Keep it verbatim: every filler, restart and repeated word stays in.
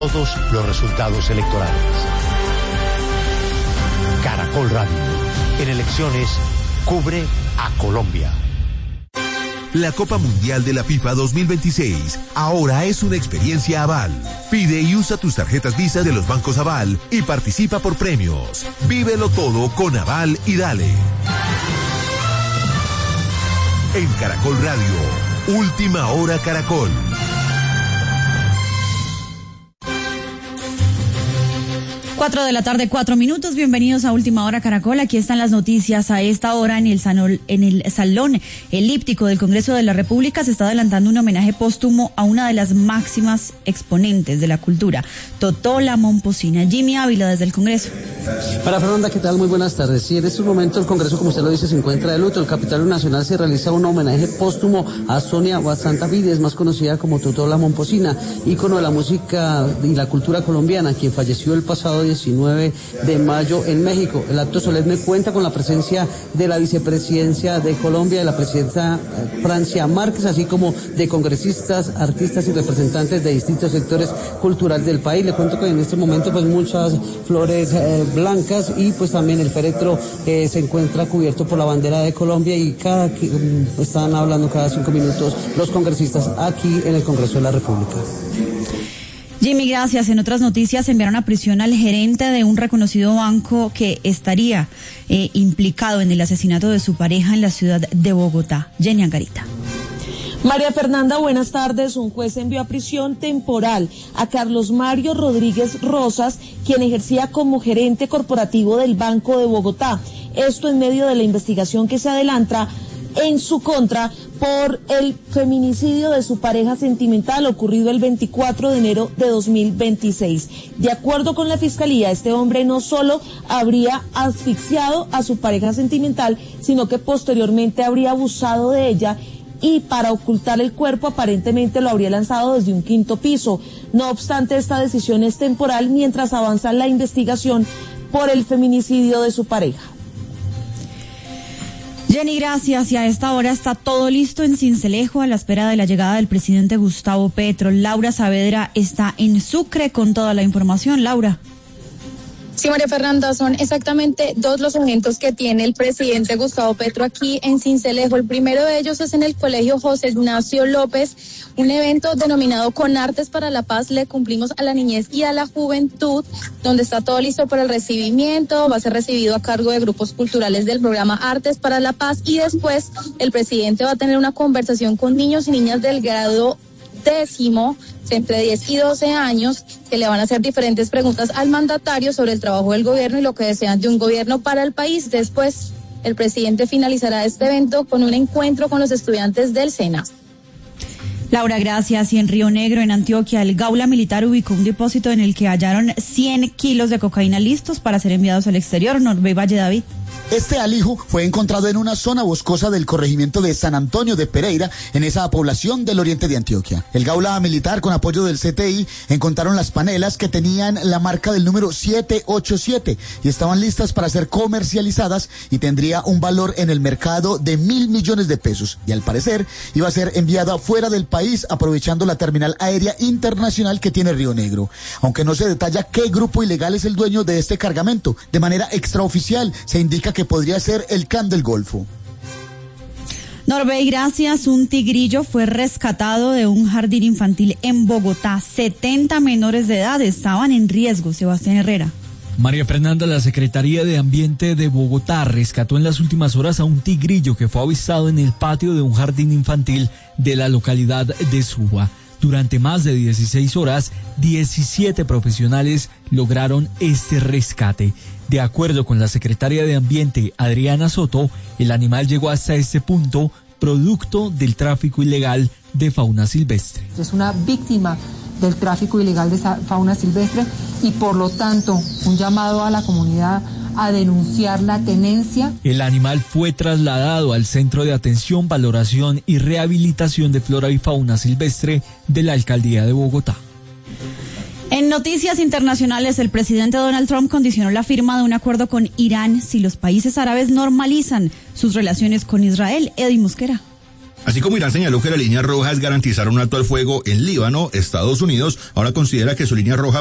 Todos los resultados electorales. Caracol Radio, en elecciones, cubre a Colombia. La Copa Mundial de la FIFA dos mil veintiséis ahora es una experiencia Aval. Pide y usa tus tarjetas Visa de los bancos Aval y participa por premios. Vívelo todo con Aval y dale. En Caracol Radio, Última Hora Caracol. Cuatro de la tarde, cuatro minutos. Bienvenidos a Última Hora Caracol. Aquí están las noticias a esta hora en el, sanol, en el Salón Elíptico del Congreso de la República. Se está adelantando un homenaje póstumo a una de las máximas exponentes de la cultura, Totó la Momposina. Jimmy Ávila, desde el Congreso. Para Fernanda, ¿qué tal? Muy buenas tardes. Sí, en estos momentos el Congreso, como usted lo dice, se encuentra de luto. El Capitolio Nacional se realiza un homenaje póstumo a Sonia Basanta Vides, más conocida como Totó la Momposina, ícono de la música y la cultura colombiana, quien falleció el pasado diecinueve de mayo en México. El acto solemne cuenta con la presencia de la vicepresidencia de Colombia, de la presidenta Francia Márquez, así como de congresistas, artistas y representantes de distintos sectores culturales del país. Le cuento que en este momento pues muchas flores eh, blancas y pues también el féretro eh, se encuentra cubierto por la bandera de Colombia y cada um, están hablando cada cinco minutos los congresistas aquí en el Congreso de la República. Jimmy, gracias. En otras noticias, enviaron a prisión al gerente de un reconocido banco que estaría eh, implicado en el asesinato de su pareja en la ciudad de Bogotá. Jenny Angarita. María Fernanda, buenas tardes. Un juez envió a prisión temporal a Carlos Mario Rodríguez Rosas, quien ejercía como gerente corporativo del Banco de Bogotá. Esto en medio de la investigación que se adelanta en su contra por el feminicidio de su pareja sentimental ocurrido el veinticuatro de enero de dos mil veintiséis. De acuerdo con la Fiscalía, este hombre no solo habría asfixiado a su pareja sentimental, sino que posteriormente habría abusado de ella y para ocultar el cuerpo aparentemente lo habría lanzado desde un quinto piso. No obstante, esta decisión es temporal mientras avanza la investigación por el feminicidio de su pareja. Jenny, gracias. Y a esta hora está todo listo en Sincelejo a la espera de la llegada del presidente Gustavo Petro. Laura Saavedra está en Sucre con toda la información. Laura. Sí, María Fernanda, son exactamente dos los eventos que tiene el presidente Gustavo Petro aquí en Sincelejo. El primero de ellos es en el Colegio José Ignacio López, un evento denominado Con Artes para la Paz. Le cumplimos a la niñez y a la juventud, donde está todo listo para el recibimiento. Va a ser recibido a cargo de grupos culturales del programa Artes para la Paz y después el presidente va a tener una conversación con niños y niñas del grado décimo, entre diez y doce años, que le van a hacer diferentes preguntas al mandatario sobre el trabajo del gobierno y lo que desean de un gobierno para el país. Después, el presidente finalizará este evento con un encuentro con los estudiantes del SENA. Laura, gracias. Y en Río Negro, en Antioquia, el Gaula Militar ubicó un depósito en el que hallaron cien kilos de cocaína listos para ser enviados al exterior. Norbey Valle, David. Este alijo fue encontrado en una zona boscosa del corregimiento de San Antonio de Pereira, en esa población del oriente de Antioquia. El Gaula Militar, con apoyo del C T I, encontraron las panelas que tenían la marca del número siete ocho siete y estaban listas para ser comercializadas y tendría un valor en el mercado de mil millones de pesos. Y al parecer iba a ser enviada fuera del país, aprovechando la terminal aérea internacional que tiene Río Negro. Aunque no se detalla qué grupo ilegal es el dueño de este cargamento, de manera extraoficial se indica que que podría ser el Clan del Golfo. Norbey, gracias. Un tigrillo fue rescatado de un jardín infantil en Bogotá. setenta menores de edad estaban en riesgo. Sebastián Herrera. María Fernanda, la Secretaría de Ambiente de Bogotá rescató en las últimas horas a un tigrillo que fue avistado en el patio de un jardín infantil de la localidad de Suba. Durante más de dieciséis horas, diecisiete profesionales lograron este rescate. De acuerdo con la secretaria de Ambiente, Adriana Soto, el animal llegó hasta este punto producto del tráfico ilegal de fauna silvestre. Es una víctima del tráfico ilegal de fauna silvestre y por lo tanto un llamado a la comunidad a denunciar la tenencia. El animal fue trasladado al Centro de Atención, Valoración y Rehabilitación de Flora y Fauna Silvestre de la Alcaldía de Bogotá. En noticias internacionales, el presidente Donald Trump condicionó la firma de un acuerdo con Irán si los países árabes normalizan sus relaciones con Israel. Eddie Mosquera. Así como Irán señaló que la línea roja es garantizar un alto al fuego en Líbano, Estados Unidos ahora considera que su línea roja